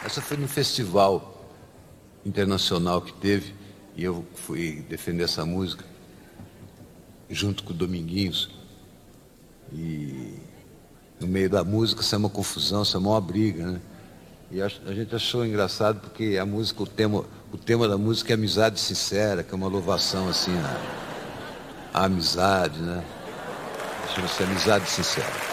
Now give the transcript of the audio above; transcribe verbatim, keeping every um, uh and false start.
Essa foi num festival internacional que teve, e eu fui defender essa música junto com o Dominguinhos. E no meio da música saiu uma confusão, saiu uma briga, né? E a, a gente achou engraçado porque a música, o tema, o tema da música é amizade sincera, que é uma louvação assim à, à amizade, né? Chama-se Amizade Sincera.